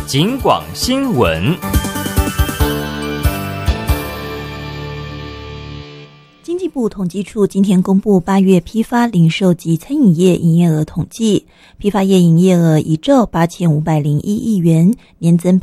警广新闻。 经济部统计处今天公布8月批发、零售及餐饮业营业额统计，批发业营业额1兆8501亿元，年增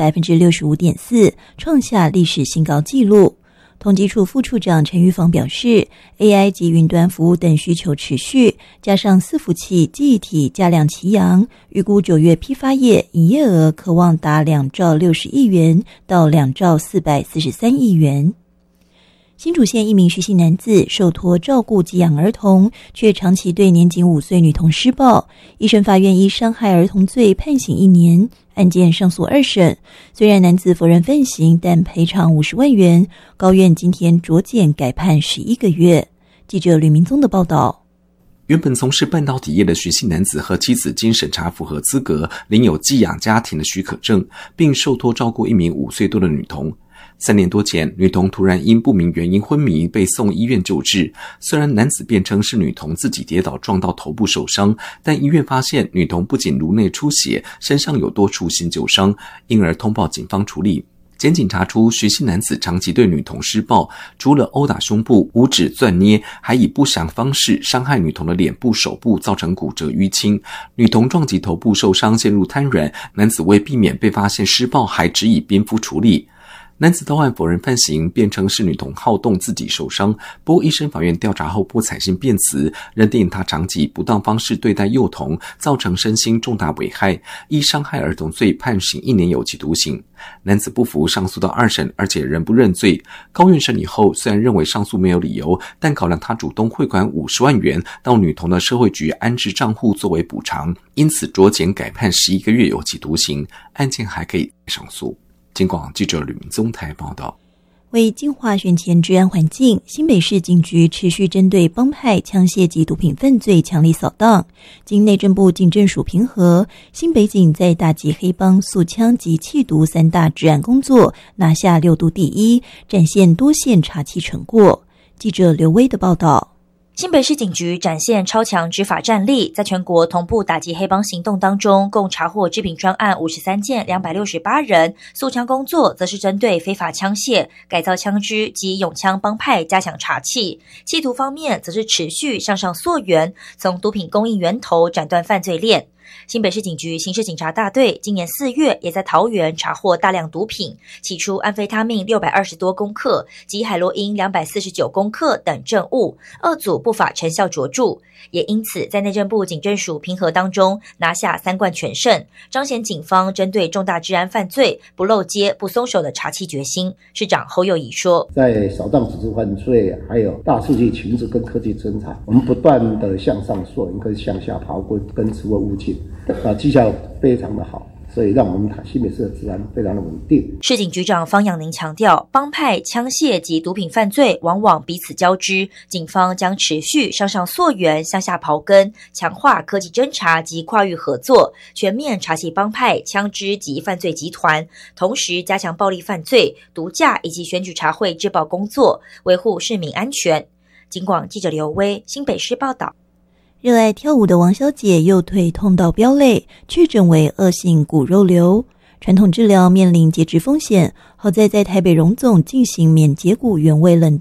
65.4%， 创下历史新高纪录。统计处副处长陈玉芳表示， AI 及云端服务等需求持续，加上伺服器、记忆体价量齐扬，预估9月批发业营业额可望达2兆60亿元到2兆443亿元。新竹县一名徐姓男子受托照顾寄养儿童，却长期对年仅5岁女童施暴，一审法院依伤害儿童罪判刑1年，案件上诉2审。虽然男子否认犯行，但赔偿50万元，高院今天酌减改判11个月。记者吕明宗的报道。 原本从事半导体业的徐姓男子和妻子经审查符合资格，领有寄养家庭的许可证，并受托照顾一名5岁多的女童。3年多前，女童突然因不明原因昏迷，被送医院救治。虽然男子辩称是女童自己跌倒撞到头部受伤，但医院发现女童不仅颅内出血，身上有多处新旧伤，因而通报警方处理。检警查出徐姓男子长期对女童施暴，除了殴打胸部、五指攥捏，还以不详方式伤害女童的脸部、手部，造成骨折淤青。女童撞击头部受伤，陷入瘫软。男子为避免被发现施暴，还只以冰敷处理。男子到案否认犯行，辩称是女童好动自己受伤，不过一审法院调查后不采信辩词，认定他长期以不当方式对待幼童，造成身心重大危害，依伤害儿童罪判刑1年有期徒刑。男子不服上诉到2审，而且仍不认罪。高院审理后，虽然认为上诉没有理由，但考量他主动汇款50万元到女童的社会局安置账户作为补偿，因此酌减改判11个月有期徒刑，案件还可以上诉。警广记者吕明宗台报道。 为净化选前治安环境，新北市警局持续针对帮派、枪械及毒品犯罪强力扫荡。经内政部警政署评核，新北警在打击黑帮、诉枪及缉毒3大治安工作拿下6都第一，展现多线查缉成果。记者刘威的报道。 新北市警局展现超强执法战力，在全国同步打击黑帮行动当中，共查获制品专案53件，268人。诉枪工作则是针对非法枪械、改造枪支及拥枪帮派加强查缉。缉毒方面则是持续向上溯源，从毒品供应源头斩断犯罪链。新北市警局刑事警察大队今年4月也在桃园查获大量毒品，起出安非他命620多公克及海洛因249公克等证物，2组不法成效卓著，也因此在内政部警政署评核当中拿下3冠全胜，彰显警方针对重大治安犯罪不漏接不松手的查缉决心。市长侯友宜说， 在扫荡组织犯罪还有大数据情治跟科技侦查，我们不断的向上溯源跟向下刨根跟持握物境，绩效非常的好，所以让我们新北市的治安非常的稳定。 市警局长方养宁强调，帮派、枪械及毒品犯罪往往彼此交织，警方将持续向上溯源、向下刨根，强化科技侦查及跨域合作，全面查缉帮派、枪支及犯罪集团，同时加强暴力犯罪、毒驾以及选举查贿治暴工作，维护市民安全。警广记者刘威，新北市报道。 热爱跳舞的王小姐右腿痛到飙泪，确诊为恶性骨肉瘤，传统治疗面临截肢风险，好在台北荣总进行免截骨原位冷